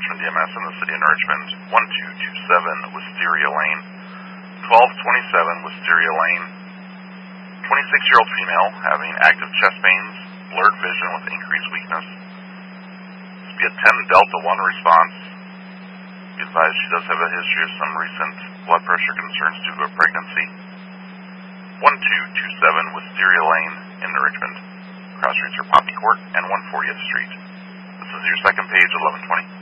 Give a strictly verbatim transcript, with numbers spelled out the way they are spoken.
Richmond D M S in the city of Richmond. one two two seven Wisteria Lane. twelve twenty-seven Wisteria Lane. twenty-six-year-old female having active chest pains, blurred vision with increased weakness. This would be a ten Delta one response. Be advised she does have a history of some recent blood pressure concerns due to a pregnancy. one two two seven Wisteria Lane in Richmond. Cross streets are Poppy Court and one fortieth Street. This is your second page, eleven twenty.